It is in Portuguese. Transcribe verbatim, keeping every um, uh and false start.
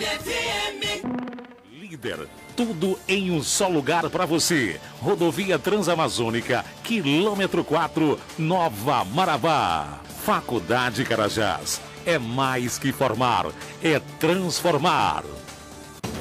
F M. Líder, tudo em um só lugar para você. Rodovia Transamazônica, quilômetro quatro, Nova Marabá. Faculdade Carajás. É mais que formar, é transformar.